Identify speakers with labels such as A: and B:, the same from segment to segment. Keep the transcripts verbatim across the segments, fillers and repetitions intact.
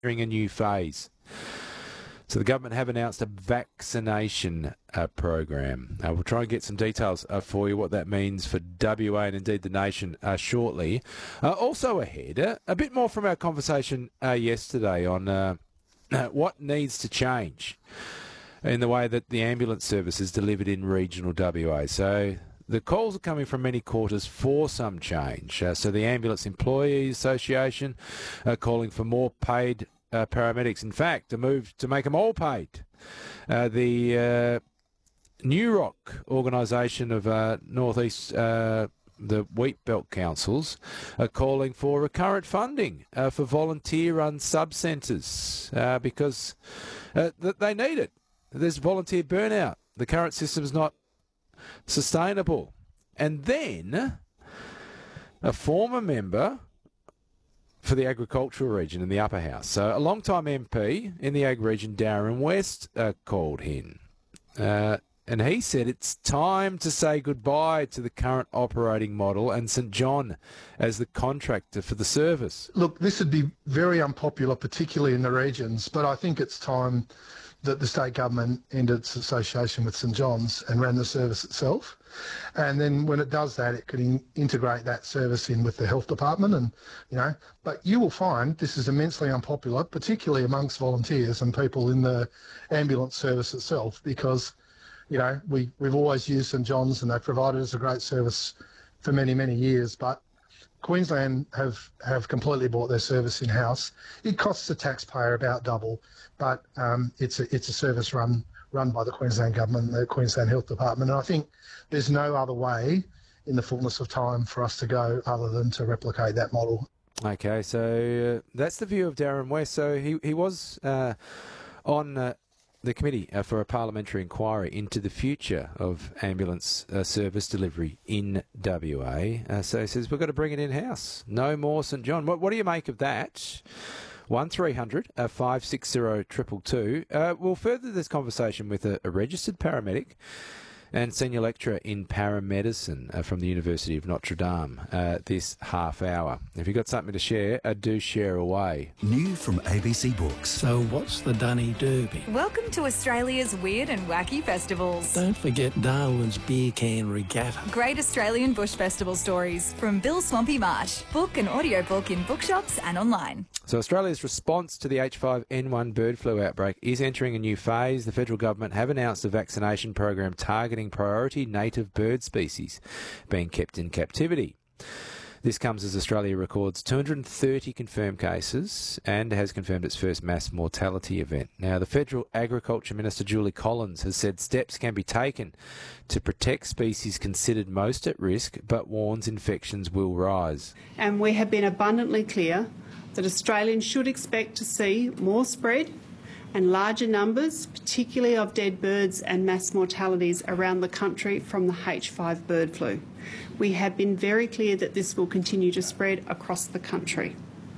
A: entering a new phase. So the government have announced a vaccination uh, program. Uh, we'll try and get some details uh, for you, what that means for W A and indeed the nation uh, shortly. Uh, also ahead, uh, a bit more from our conversation uh, yesterday on uh, what needs to change in the way that the ambulance service is delivered in regional W A. So the calls are coming from many quarters for some change. Uh, so the Ambulance Employees Association are calling for more paid Uh, paramedics. In fact, a move to make them all paid. Uh, the uh, New Rock organisation of uh, North East, uh, the Wheat Belt Councils, are calling for recurrent funding uh, for volunteer-run sub-centres uh, because uh, th- they need it. There's volunteer burnout. The current system's not sustainable. And then a former member for the agricultural region in the upper house. So a long-time M P in the ag region, Darren West, uh, called in. Uh, and he said it's time to say goodbye to the current operating model and St John as the contractor for the service.
B: Look, this would be very unpopular, particularly in the regions, but I think it's time that the state government ended its association with St John's and ran the service itself. And then when it does that, it can in- integrate that service in with the health department. And, you know, but you will find this is immensely unpopular, particularly amongst volunteers and people in the ambulance service itself, because, you know, we, we've always used St John's and they've provided us a great service for many, many years. But Queensland have, have completely bought their service in-house. It costs the taxpayer about double, but um, it's a, it's a service run run by the Queensland Government, the Queensland Health Department. And I think there's no other way in the fullness of time for us to go other than to replicate that model.
A: Okay, so uh, that's the view of Darren West. So he, he was uh, on uh, the committee uh, for a parliamentary inquiry into the future of ambulance uh, service delivery in W A. Uh, so he says we've got to bring it in-house. No more St John. What, what do you make of that? one three hundred five six zero two two two. Uh, we'll further this conversation with a, a registered paramedic and senior lecturer in paramedicine uh, from the University of Notre Dame uh, this half hour. If you've got something to share, uh, do share away.
C: New from A B C Books.
D: So what's the Dunny Derby?
E: Welcome to Australia's weird and wacky festivals.
D: Don't forget Darwin's Beer Can Regatta.
E: Great Australian Bush Festival stories from Bill Swampy Marsh. Book and audiobook in bookshops and online.
A: So Australia's response to the H five N one bird flu outbreak is entering a new phase. The federal government have announced a vaccination program targeting priority native bird species being kept in captivity. This comes as Australia records two hundred thirty confirmed cases and has confirmed its first mass mortality event. Now, the Federal Agriculture Minister, Julie Collins, has said steps can be taken to protect species considered most at risk, but warns infections will rise.
F: And we have been abundantly clear that Australians should expect to see more spread and larger numbers, particularly of dead birds and mass mortalities around the country from the H five bird flu. We have been very clear that this will continue to spread across the country.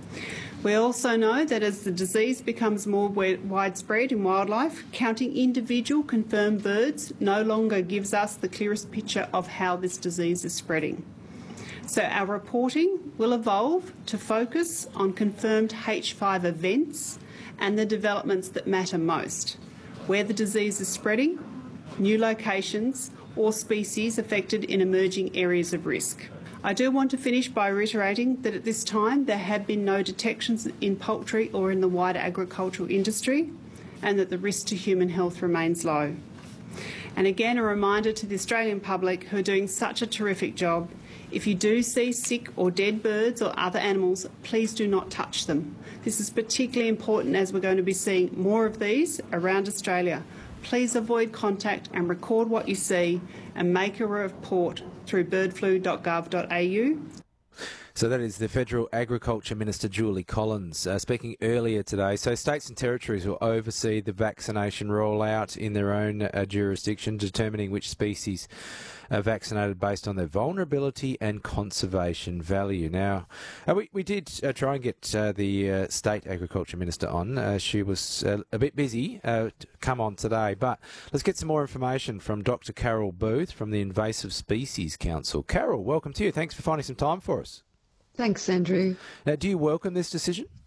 F: We also know that as the disease becomes more widespread in wildlife, counting individual confirmed birds no longer gives us the clearest picture of how this disease is spreading. So our reporting will evolve to focus on confirmed H five events and the developments that matter most, where the disease is spreading, new locations or species affected in emerging areas of risk. I do want to finish by reiterating that at this time there have been no detections in poultry or in the wider agricultural industry and that the risk to human health remains low. And again, a reminder to the Australian public who are doing such a terrific job, if you do see sick or dead birds or other animals, please do not touch them. This is particularly important as we're going to be seeing more of these around Australia. Please avoid contact and record what you see and make a report through bird flu dot gov dot a u.
A: So that is the Federal Agriculture Minister, Julie Collins, uh, speaking earlier today. So states and territories will oversee the vaccination rollout in their own uh, jurisdiction, determining which species are vaccinated based on their vulnerability and conservation value. Now, uh, we, we did uh, try and get uh, the uh, State Agriculture Minister on. Uh, she was uh, a bit busy uh, to come on today, but let's get some more information from Doctor Carol Booth from the Invasive Species Council. Carol, welcome to you. Thanks for finding some time for us.
G: Thanks, Andrew.
A: Now, do you welcome this decision?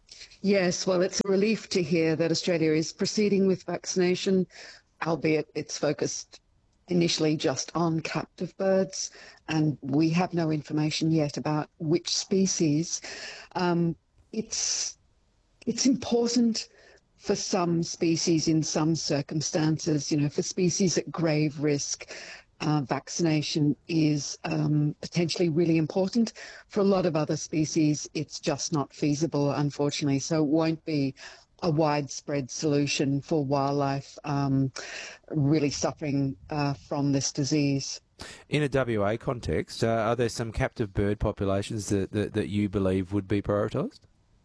G: Yes, well, it's a relief to hear that Australia is proceeding with vaccination, albeit it's focused initially just on captive birds, and we have no information yet about which species. Um, it's it's important for some species in some circumstances, you know, for species at grave risk. Uh, vaccination is um, potentially really important. For a lot of other species, it's just not feasible, unfortunately. So it won't be a widespread solution for wildlife um, really suffering uh, from this disease.
A: In a W A context, uh, are there some captive bird populations that, that, that you believe would be prioritised?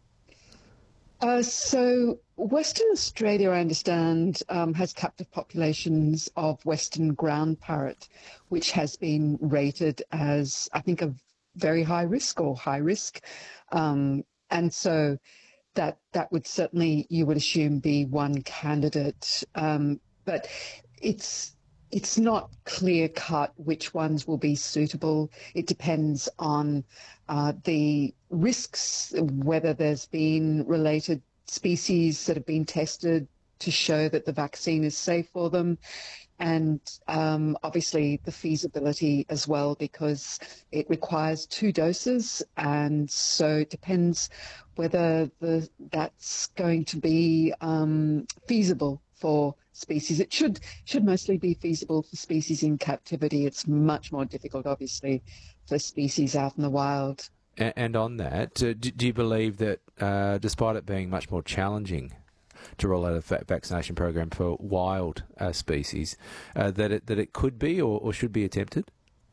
G: Uh, so Western Australia, I understand, um, has captive populations of Western ground parrot, which has been rated as, I think, a very high risk or high risk. Um, and so that that would certainly, you would assume, be one candidate. Um, but it's it's not clear cut which ones will be suitable. It depends on uh, the risks, whether there's been related species that have been tested to show that the vaccine is safe for them, and um, obviously the feasibility as well, because it requires two doses, and so it depends whether the, that's going to be um, feasible for species. It should should mostly be feasible for species in captivity. It's much more difficult, obviously, for species out in the wild.
A: And, and on that, uh, do, do you believe that, uh, despite it being much more challenging to roll out a va- vaccination program for wild uh, species, uh, that it that it could be or, or should be attempted?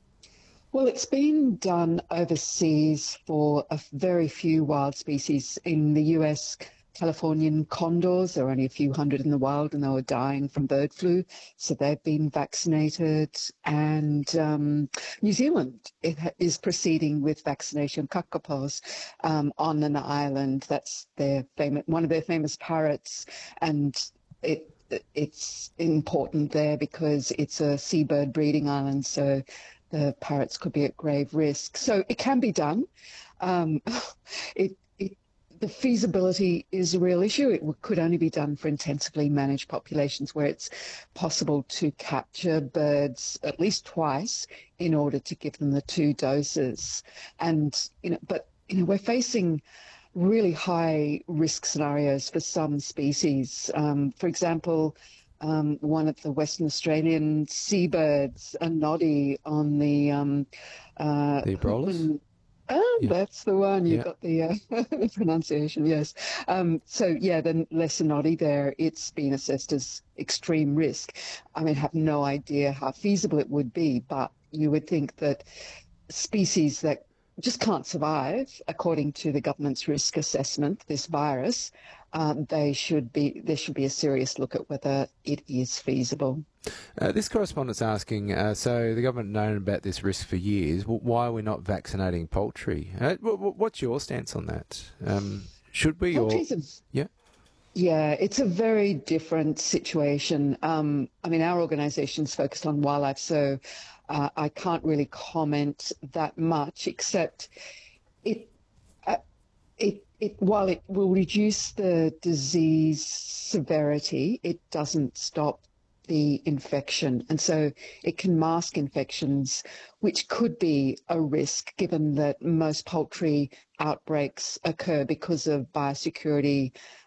G: Well, it's been done overseas for a very few wild species. In the U S, Californian condors, there are only a few hundred in the wild and they were dying from bird flu, so they've been vaccinated. And um, New Zealand it ha- is proceeding with vaccination of kakapos um, on an island. That's their famous, one of their famous parrots, and it it's important there because it's a seabird breeding island, so the parrots could be at grave risk. So it can be done. Um, it, it, the feasibility is a real issue. It could only be done for intensively managed populations where it's possible to capture birds at least twice in order to give them the two doses. And, you know, but, you know, we're facing really high risk scenarios for some species. Um, for example, Um, one of the Western Australian seabirds, a noddy on the um, uh,
A: The Abrolhos?
G: Oh,
A: Yeah.
G: that's the one. You
A: Yeah.
G: got the, uh, the pronunciation, yes. Um, so, yeah, the lesser noddy there, it's been assessed as extreme risk. I mean, I have no idea how feasible it would be, but you would think that species that just can't survive, according to the government's risk assessment, this virus, um, they should be there should be a serious look at whether it is feasible.
A: Uh, this correspondent's asking, uh, so the government known about this risk for years. W- why are we not vaccinating poultry? Uh, w- w- what's your stance on that? Um, should we? Or
G: Poultry's a
A: yeah,
G: Yeah, it's a very different situation. Um, I mean, our organisation's focused on wildlife, so uh, I can't really comment that much, except it, uh, it, it, while it will reduce the disease severity, it doesn't stop the infection. And so it can mask infections, which could be a risk given that most poultry outbreaks occur because of biosecurity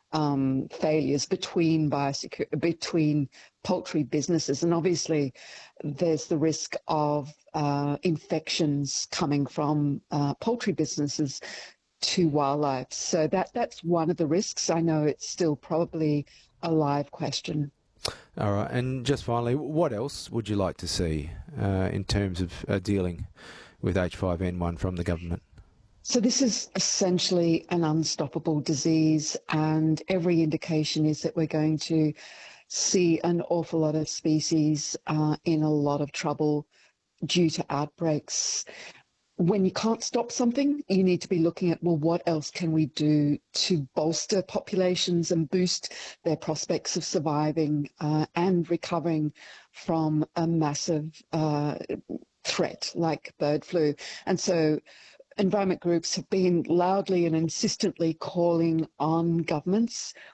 G: Um, failures between biosecur- between poultry businesses, and obviously there's the risk of uh, infections coming from uh, poultry businesses to wildlife. So that that's one of the risks. I know it's still probably a live question.
A: all right. And just finally, what else would you like to see uh, in terms of uh, dealing with H five N one from the government?
G: So this is essentially an unstoppable disease, and every indication is that we're going to see an awful lot of species uh, in a lot of trouble due to outbreaks. When you can't stop something, you need to be looking at, well, what else can we do to bolster populations and boost their prospects of surviving uh, and recovering from a massive uh, threat like bird flu. And so environment groups have been loudly and insistently calling on governments